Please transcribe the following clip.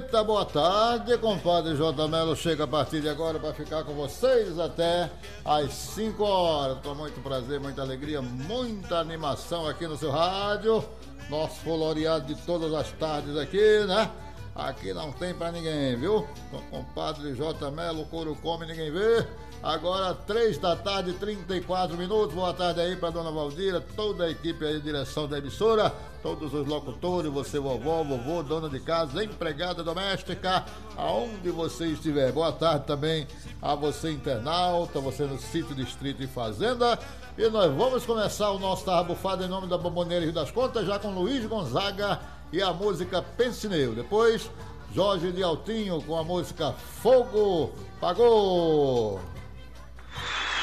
Eita, boa tarde, compadre J. Melo chega a partir de agora para ficar com vocês até às 5 horas. Com muito prazer, muita alegria, muita animação aqui no seu rádio. Nosso floreado de todas as tardes aqui, né? Aqui não tem pra ninguém, viu? Com o compadre J. Melo, couro come, ninguém vê. Agora 3 da tarde, 34 minutos. Boa tarde aí pra dona Valdira, toda a equipe aí, direção da emissora, todos os locutores, você, vovó, vovô, dona de casa, empregada doméstica, aonde você estiver. Boa tarde também a você, internauta, você no sítio, distrito e fazenda. E nós vamos começar o nosso Tarra Bufada em nome da Bomboneira Rio das Contas, já com Luiz Gonzaga e a música Pensineu. Depois, Jorge de Altinho com a música Fogo Pagou.